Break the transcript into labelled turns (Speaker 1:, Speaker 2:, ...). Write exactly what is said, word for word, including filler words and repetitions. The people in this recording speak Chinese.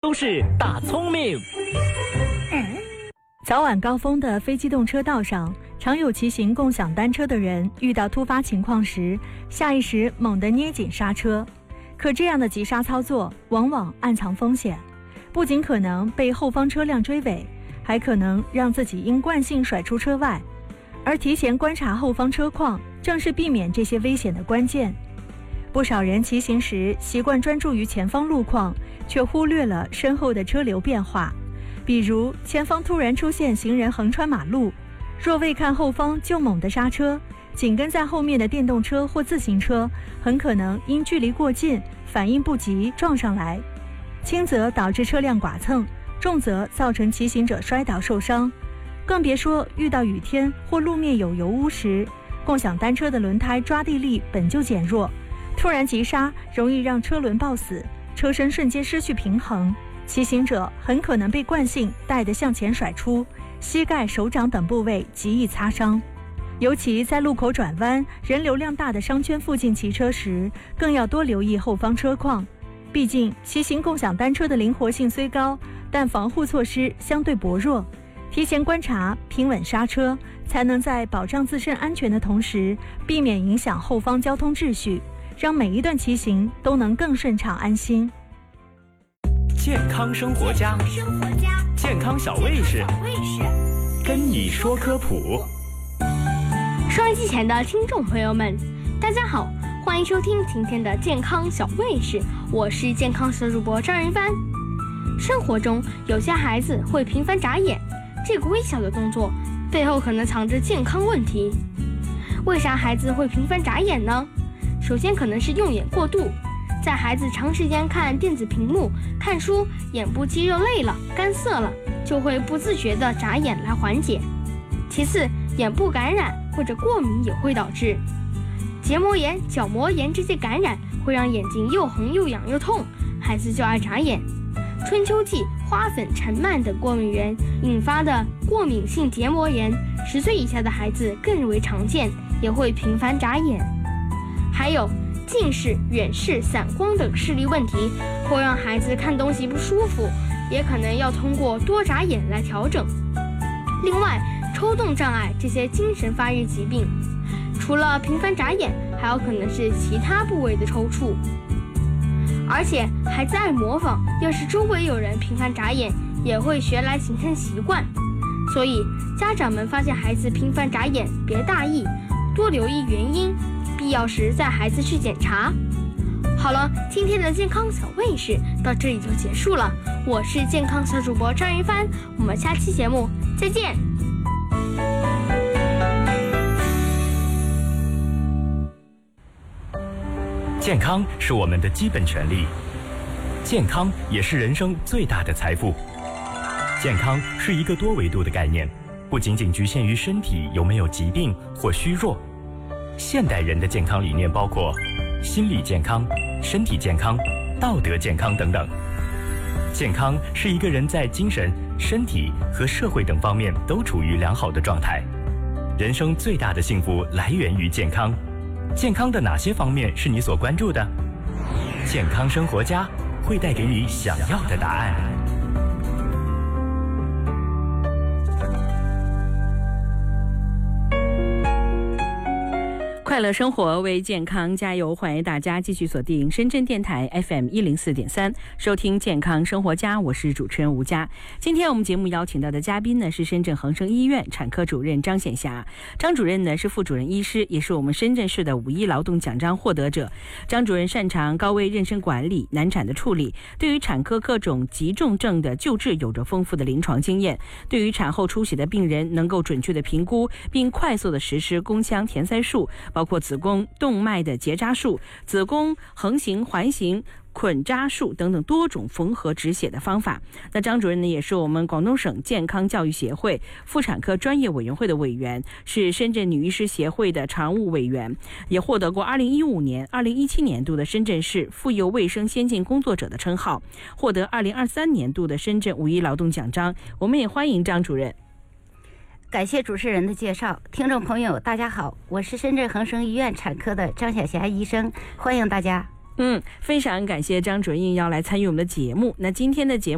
Speaker 1: 都市大聪明。
Speaker 2: 早晚高峰的非机动车道上，常有骑行共享单车的人遇到突发情况时，下意识猛地捏紧刹车。可这样的急刹操作往往暗藏风险，不仅可能被后方车辆追尾，还可能让自己因惯性甩出车外。而提前观察后方车况，正是避免这些危险的关键。不少人骑行时习惯专注于前方路况，却忽略了身后的车流变化。比如前方突然出现行人横穿马路，若未看后方就猛地刹车，紧跟在后面的电动车或自行车很可能因距离过近，反应不及撞上来，轻则导致车辆剐蹭，重则造成骑行者摔倒受伤。更别说遇到雨天或路面有油污时，共享单车的轮胎抓地力本就减弱，突然急刹容易让车轮抱死，车身瞬间失去平衡，骑行者很可能被惯性带得向前甩出，膝盖、手掌等部位极易擦伤。尤其在路口转弯、人流量大的商圈附近骑车时，更要多留意后方车况。毕竟骑行共享单车的灵活性虽高，但防护措施相对薄弱。提前观察，平稳刹车，才能在保障自身安全的同时，避免影响后方交通秩序，让每一段骑行都能更顺畅安心。
Speaker 1: 健康生活家，健康小卫士，跟你说科普。
Speaker 3: 收音机前的听众朋友们，大家好，欢迎收听今天的健康小卫士，我是健康小主播张云帆。生活中有些孩子会频繁眨眼，这个微小的动作背后可能藏着健康问题。为啥孩子会频繁眨眼呢？首先可能是用眼过度，在孩子长时间看电子屏幕、看书，眼部肌肉累了、干涩了，就会不自觉地眨眼来缓解。其次，眼部感染或者过敏也会导致结膜炎、角膜炎，这些感染会让眼睛又红又痒又痛，孩子就爱眨眼。春秋季、花粉、尘螨等过敏源引发的过敏性结膜炎，十岁以下的孩子更为常见，也会频繁眨眼。还有近视、远视、散光等视力问题，会让孩子看东西不舒服，也可能要通过多眨眼来调整。另外，抽动障碍这些精神发育疾病，除了频繁眨眼，还有可能是其他部位的抽搐。而且孩子爱模仿，要是周围有人频繁眨眼，也会学来形成习惯。所以家长们发现孩子频繁眨眼，别大意，多留意原因，必要时带孩子去检查。好了，今天的健康小卫士到这里就结束了，我是健康小主播张云帆，我们下期节目再见。
Speaker 1: 健康是我们的基本权利，健康也是人生最大的财富。健康是一个多维度的概念，不仅仅局限于身体有没有疾病或虚弱。现代人的健康理念包括心理健康、身体健康、道德健康等等。健康是一个人在精神、身体和社会等方面都处于良好的状态。人生最大的幸福来源于健康。健康的哪些方面是你所关注的？健康生活家会带给你想要的答案。
Speaker 4: 快乐生活为健康加油，欢迎大家继续锁定深圳电台 F M 一零四点三，收听健康生活家，我是主持人吴佳。今天我们节目邀请到的嘉宾呢是深圳恒生医院产科主任张显霞。张主任呢是副主任医师，也是我们深圳市的五一劳动奖章获得者。张主任擅长高危妊娠管理、难产的处理，对于产科各种急重症的救治有着丰富的临床经验，对于产后出血的病人能够准确的评估并快速的实施宫腔填塞术，包括子宫动脉的结扎术、子宫横行、环形捆扎术等等多种缝合止血的方法。那张主任呢，也是我们广东省健康教育协会妇产科专业委员会的委员，是深圳女医师协会的常务委员，也获得过二零一五年、二零一七年度的深圳市妇幼卫生先进工作者的称号，获得二零二三年度的深圳五一劳动奖章。我们也欢迎张主任。
Speaker 5: 感谢主持人的介绍，听众朋友大家好，我是深圳恒生医院产科的张晓霞医生，欢迎大家。
Speaker 4: 嗯，非常感谢张主任应邀来参与我们的节目。那今天的节目